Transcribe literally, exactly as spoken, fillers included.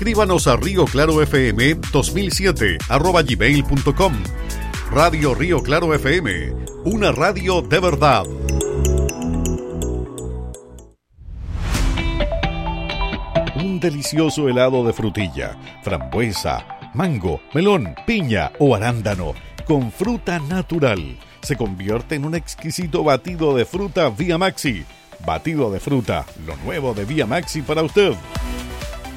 Escríbanos a Río Claro F M dos mil siete arroba gmail punto com. Radio Río Claro F M, una radio de verdad. Un delicioso helado de frutilla, frambuesa, mango, melón, piña o arándano con fruta natural se convierte en un exquisito batido de fruta Vía Maxi. Batido de fruta, lo nuevo de Vía Maxi para usted.